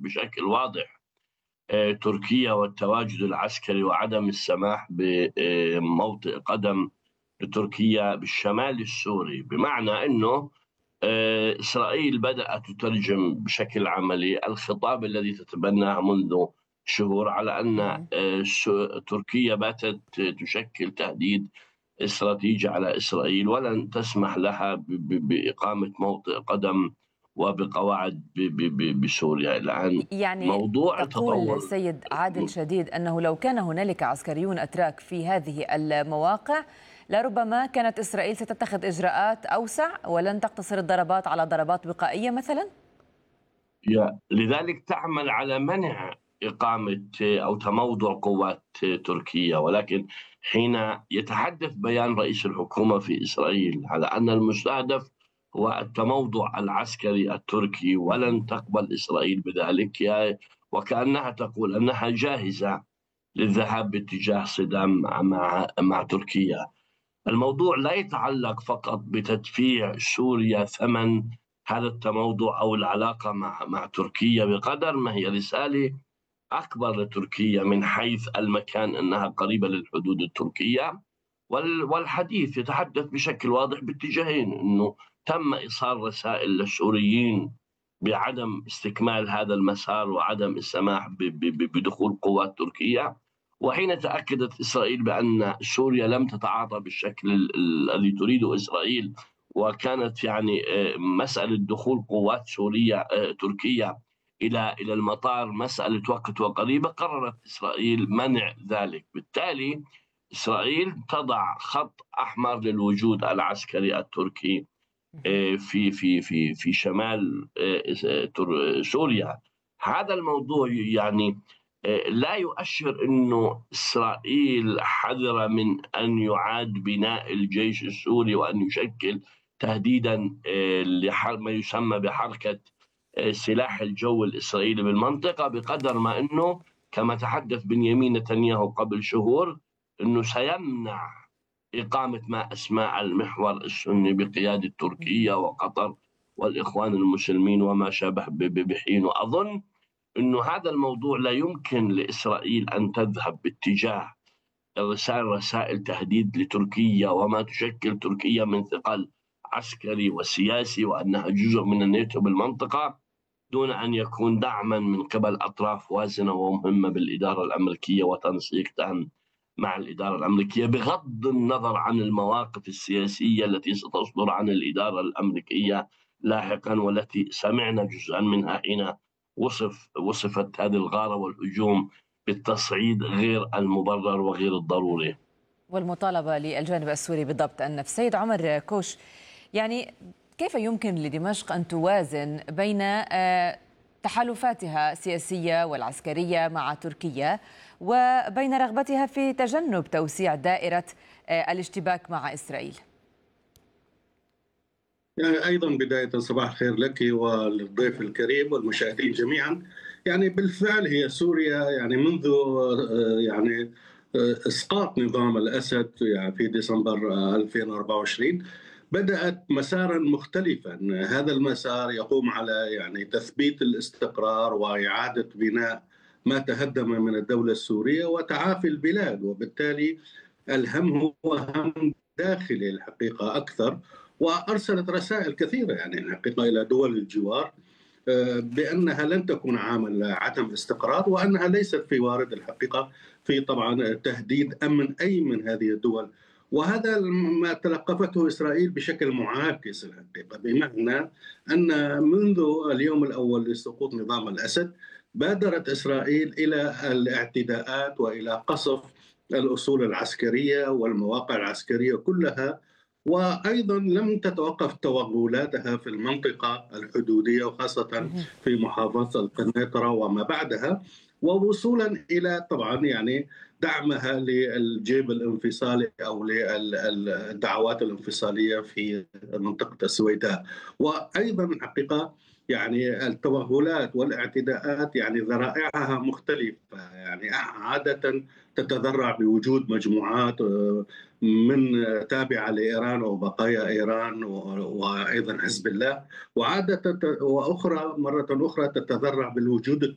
بشكل واضح تركيا والتواجد العسكري وعدم السماح بموطئ قدم لتركيا بالشمال السوري، بمعنى أنه إسرائيل بدأت تترجم بشكل عملي الخطاب الذي تتبناه منذ شهور على أن تركيا باتت تشكل تهديد استراتيجي على إسرائيل ولن تسمح لها بإقامة موطئ قدم وبقواعد بسوريا الآن. يعني موضوع تقول سيد عادل شديد أنه لو كان هنالك عسكريون أتراك في هذه المواقع لربما كانت إسرائيل ستتخذ إجراءات أوسع ولن تقتصر الضربات على ضربات وقائية مثلا؟ لذلك تعمل على منع إقامة أو تموضع قوات تركيا، ولكن حين يتحدث بيان رئيس الحكومة في إسرائيل على أن المستهدف هو التموضع العسكري التركي ولن تقبل إسرائيل بذلك، وكأنها تقول أنها جاهزة للذهاب باتجاه صدام مع تركيا. الموضوع لا يتعلق فقط بتدفيع سوريا ثمن هذا التموضع أو العلاقة مع تركيا، بقدر ما هي رسالة أكبر لتركيا من حيث المكان أنها قريبة للحدود التركية. والحديث يتحدث بشكل واضح باتجاهين، أنه تم إيصال رسائل للسوريين بعدم استكمال هذا المسار وعدم السماح بدخول قوات تركيا، وحين تأكدت إسرائيل بأن سوريا لم تتعاطى بالشكل الذي تريده إسرائيل، وكانت يعني مسألة دخول قوات سوريا تركيا إلى المطار مسألة وقت وقريبة، قررت إسرائيل منع ذلك. بالتالي إسرائيل تضع خط أحمر للوجود العسكري التركي في شمال سوريا. هذا الموضوع يعني لا يؤشر أنه إسرائيل حذرة من أن يعاد بناء الجيش السوري وأن يشكل تهديدا لما يسمى بحركة سلاح الجو الإسرائيلي بالمنطقة، بقدر ما أنه كما تحدث بنيامين نتنياهو قبل شهور أنه سيمنع إقامة ما أسمى المحور السني بقيادة تركيا وقطر والإخوان المسلمين وما شابه بحين. وأظن أنه هذا الموضوع لا يمكن لإسرائيل أن تذهب باتجاه رسائل تهديد لتركيا وما تشكل تركيا من ثقل عسكري وسياسي وأنها جزء من الناتو بالمنطقة دون أن يكون دعما من قبل أطراف وازنة ومهمة بالإدارة الأمريكية وتنسيق تام مع الإدارة الأمريكية، بغض النظر عن المواقف السياسية التي ستصدر عن الإدارة الأمريكية لاحقا، والتي سمعنا جزءا منها حين وصفت هذه الغارة والهجوم بالتصعيد غير المبرر وغير الضروري والمطالبة للجانب السوري بالضبط النفس. سيد عمر كوش، يعني كيف يمكن لدمشق أن توازن بين تحالفاتها السياسية والعسكرية مع تركيا وبين رغبتها في تجنب توسيع دائرة الاشتباك مع إسرائيل؟ يعني أيضا بداية صباح الخير لك والضيف الكريم والمشاهدين جميعا. يعني بالفعل هي سوريا يعني منذ يعني إسقاط نظام الأسد يعني في ديسمبر 2024 بدأت مسارا مختلفا. هذا المسار يقوم على يعني تثبيت الاستقرار وإعادة بناء ما تهدم من الدولة السورية وتعافي البلاد، وبالتالي الهم هو هم داخلي الحقيقة أكثر. وأرسلت رسائل كثيرة يعني الحقيقة إلى دول الجوار بأنها لن تكون عامل عدم استقرار، وأنها ليست في وارد الحقيقة في طبعا تهديد أمن أي من هذه الدول. وهذا ما تلقفته إسرائيل بشكل معاكس الحقيقة، بمعنى أن منذ اليوم الأول لسقوط نظام الأسد بادرت إسرائيل إلى الاعتداءات وإلى قصف الأصول العسكرية والمواقع العسكرية كلها، وأيضا لم تتوقف توغلاتها في المنطقة الحدودية وخاصة في محافظة القنيطرة وما بعدها، ووصولا إلى طبعا يعني دعمها للجيب الانفصالي أو للدعوات الانفصالية في منطقة السويداء. وأيضا حقيقة يعني التوغلات والاعتداءات يعني ذرائعها مختلفة، يعني عادة تتذرع بوجود مجموعات من تابعة لإيران وبقايا إيران وأيضا حزب الله، وعادة وأخرى مرة أخرى تتذرع بالوجود